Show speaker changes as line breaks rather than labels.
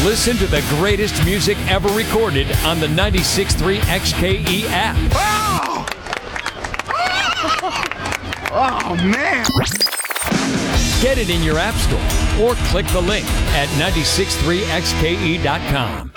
Listen to the greatest music ever recorded on the 96.3 XKE app.
Oh! Oh, man.
Get it in your app store or click the link at 963xke.com.